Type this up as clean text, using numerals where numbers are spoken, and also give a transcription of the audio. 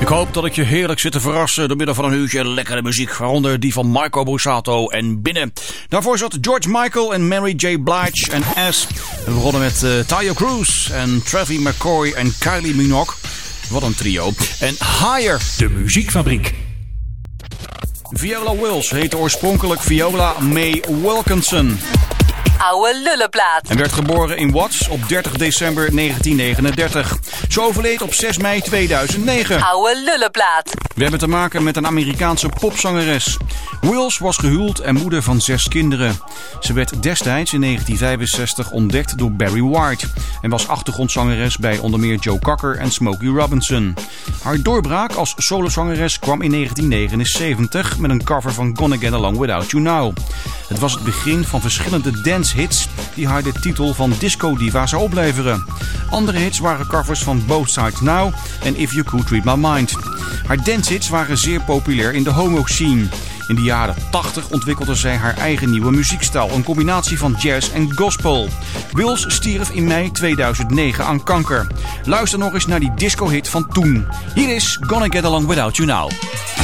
hoop dat ik je heerlijk zit te verrassen door middel van een uurtje lekkere muziek, waaronder die van Marco Borsato en Binnen. Daarvoor zat George Michael en Mary J. Blige en S. We begonnen met Taio Cruz en Travis McCoy en Kylie Minogue. Wat een trio. En Higher, de muziekfabriek. Viola Wills heette oorspronkelijk Viola May Wilkinson. Oude lullenplaat. En werd geboren in Watts op 30 december 1939. Ze overleed op 6 mei 2009. Oude lullenplaat. We hebben te maken met een Amerikaanse popzangeres. Wills was gehuwd en moeder van 6 kinderen. Ze werd destijds in 1965 ontdekt door Barry White en was achtergrondzangeres bij onder meer Joe Cocker en Smokey Robinson. Haar doorbraak als solozangeres kwam in 1979 met een cover van Gonna Get Along Without You Now. Het was het begin van verschillende dancehits die haar de titel van Disco Diva zou opleveren. Andere hits waren covers van Both Sides Now en If You Could Read My Mind. Haar dancehits waren zeer populair in de homo-scene. In de jaren 80 ontwikkelde zij haar eigen nieuwe muziekstijl, een combinatie van jazz en gospel. Wills stierf in mei 2009 aan kanker. Luister nog eens naar die disco-hit van toen. Hier is Gonna Get Along Without You Now.